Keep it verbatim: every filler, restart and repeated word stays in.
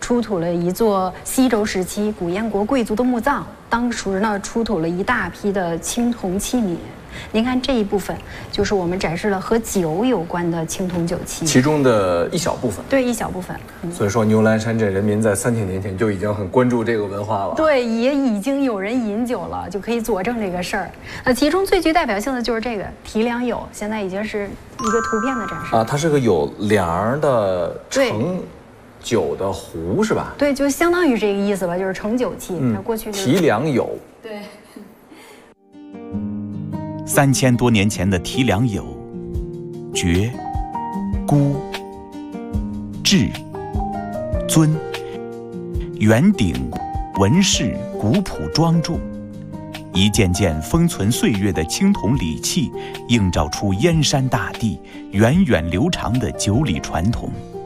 出土了一座西周时期古燕国贵族的墓葬，当时呢出土了一大批的青铜器皿。您看这一部分就是我们展示了和酒有关的青铜酒器， 其中的一小部分。 对，一小部分。 嗯、所以说，牛栏山镇人民在三千年前就已经很关注这个文化了。 对，也已经有人饮酒了，就可以佐证这个事儿。那其中最具代表性的就是这个提梁釉，现在已经是一个图片的展示啊， 它是个有梁的盛酒的壶是吧？ 对，就相当于这个意思吧，就是盛酒器。 嗯， 那过去、就是、 提梁釉。 对。 三千多年前的提梁釉，爵、孤、质、尊、圆顶、纹饰古朴庄重，一件件封存岁月的青铜礼器，映照出燕山大地源远流长的酒礼传统。